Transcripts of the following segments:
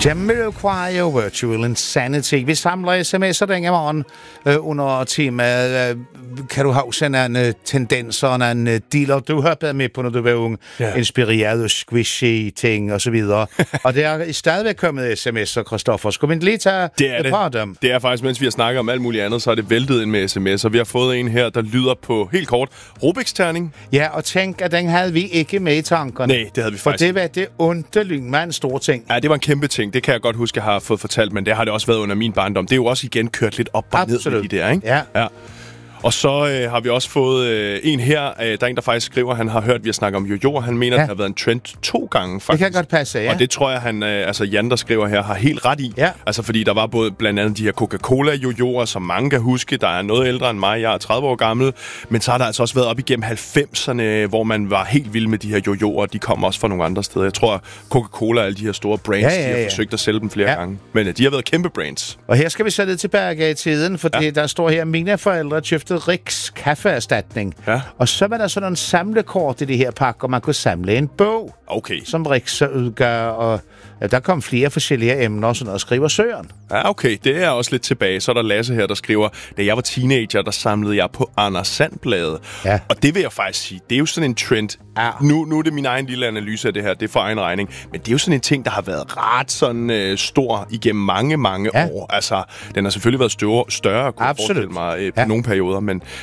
Jamiroquai og Virtual Insanity. Vi samler sms'er den i morgen under temaet. Kan du have sådan en tendens og en dealer, du har været med på, når du var ung? Ja. Inspireret af squishy ting og så videre. Og det er stadigvæk kommet sms'er, Christoffer. Skulle vi lige tage et par af dem? Det er faktisk, mens vi har snakket om alt muligt andet, så er det væltet ind med sms'er. Vi har fået en her, der lyder på helt kort Rubik's-terning. Ja, og tænk, at den havde vi ikke med i tankerne. Nej, det havde vi faktisk. For det var det underlige en stor ting. Ja, det var en kæmpe ting. Det kan jeg godt huske, jeg har fået fortalt, men det har det også været under min barndom. Det er jo også igen kørt lidt op og ned med de der, ikke? Ja. Og så har vi også fået en her. Der er en, der faktisk skriver, han har hørt, vi har snakket om jojo, og han mener, at det har været en trend 2 gange, faktisk. Det kan godt passe, ja. Og det tror jeg, han, Jan, der skriver her, har helt ret i. Ja. Altså, fordi der var både blandt andet de her Coca-Cola-jojoer, som mange kan huske. Der er noget ældre end mig, jeg er 30 år gammel. Men så har der altså også været op igennem 90'erne, hvor man var helt vild med de her jojoer. De kom også fra nogle andre steder. Jeg tror, Coca-Cola og alle de her store brands, de har forsøgt at sælge dem flere gange. Men de har været kæmpe brands. Og her skal vi så lidt tilbage i tiden, for der står her, mine forældre købte Riks kaffeerstatning. Ja. Og så var der sådan en samlekort i det her pakke, og man kunne samle en bog, som Riks udgør, og der kom flere forskellige emner, og sådan noget, skriver Søren. Ja, okay, det er også lidt tilbage. Så er der Lasse her, der skriver, da jeg var teenager, der samlede jeg på Anders Sand-bladet. Ja. Og det vil jeg faktisk sige, det er jo sådan en trend. Ja. Nu er det min egen lille analyse af det her, det er for egen regning. Men det er jo sådan en ting, der har været ret sådan stor igennem mange år. Altså, den har selvfølgelig været større kunne jeg forestille mig på nogle perioder,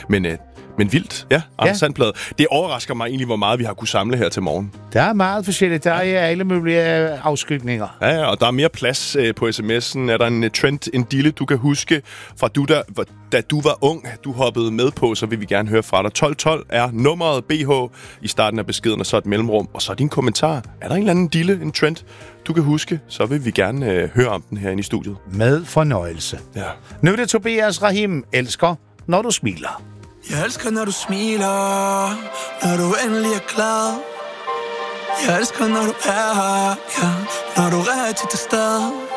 men vildt, Anders Sandblad. Det overrasker mig egentlig, hvor meget vi har kunne samle her til morgen. Der er meget forskelligt. Der er alle mulige afskygninger. Ja, og der er mere plads på sms'en. Er der en trend, en dille, du kan huske fra da du var ung, du hoppede med på, så vil vi gerne høre fra dig. 1212 er nummeret BH i starten af beskeden, og så et mellemrum. Og så din kommentar. Er der en eller anden dille, en trend, du kan huske, så vil vi gerne høre om den herinde i studiet. Med fornøjelse. Ja. Nu er det Tobias Rahim. Elsker, når du smiler. Jeg elsker, når du smiler, når du endelig er glad. Jeg elsker, når du er her, når du er rigtig til stede.